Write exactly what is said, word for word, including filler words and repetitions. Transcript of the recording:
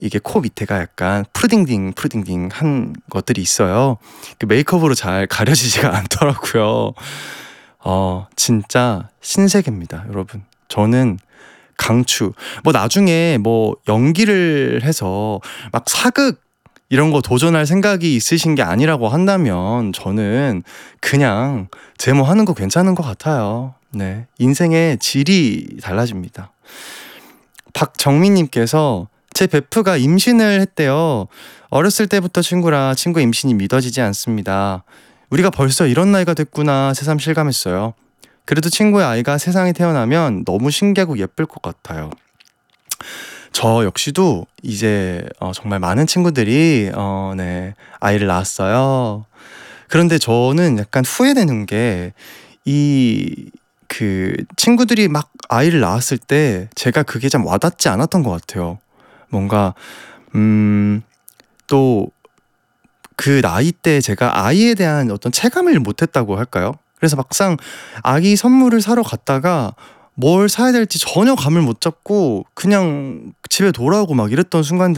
이게 코 밑에가 약간 푸르딩딩 푸르딩딩 한 것들이 있어요. 그 메이크업으로 잘 가려지지가 않더라고요. 어 진짜 신세계입니다, 여러분. 저는 강추. 뭐 나중에 뭐 연기를 해서 막 사극 이런 거 도전할 생각이 있으신 게 아니라고 한다면 저는 그냥 제모 하는 거 괜찮은 것 같아요. 네, 인생의 질이 달라집니다. 박정민님께서 제 베프가 임신을 했대요. 어렸을 때부터 친구라 친구 임신이 믿어지지 않습니다. 우리가 벌써 이런 나이가 됐구나 새삼 실감했어요. 그래도 친구의 아이가 세상에 태어나면 너무 신기하고 예쁠 것 같아요. 저 역시도 이제 어, 정말 많은 친구들이 어, 네, 아이를 낳았어요. 그런데 저는 약간 후회되는 게 이 그 친구들이 막 아이를 낳았을 때 제가 그게 좀 와닿지 않았던 것 같아요. 뭔가 음, 또 그 나이 때 제가 아이에 대한 어떤 체감을 못했다고 할까요? 그래서 막상 아기 선물을 사러 갔다가 뭘 사야 될지 전혀 감을 못 잡고 그냥 집에 돌아오고 막 이랬던 순간들